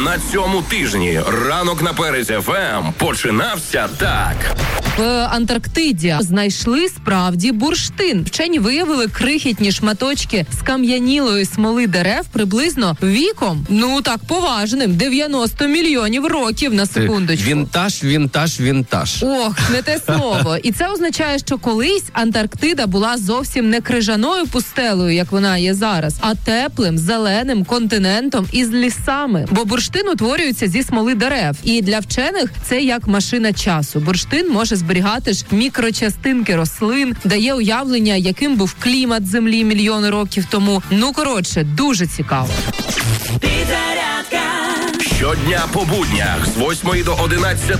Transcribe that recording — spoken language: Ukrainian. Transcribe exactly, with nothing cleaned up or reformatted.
На цьому тижні ранок на Перезі еф ем починався так. В Антарктиді знайшли справді бурштин. Вчені виявили крихітні шматочки скам'янілої смоли дерев приблизно віком, ну так поважним, дев'яносто мільйонів років на секундочку. Вінтаж, вінтаж, вінтаж. Ох, не те слово. І це означає, що колись Антарктида була зовсім не крижаною пустелею, як вона є зараз, а теплим, зеленим континентом із лісами. Бо бурштин утворюється зі смоли дерев. І для вчених це як машина часу. Бурштин може зберігати ж мікрочастинки рослин, дає уявлення, яким був клімат Землі мільйони років тому. Ну, коротше, дуже цікаво. Щодня по буднях з восьмої до одинадцятої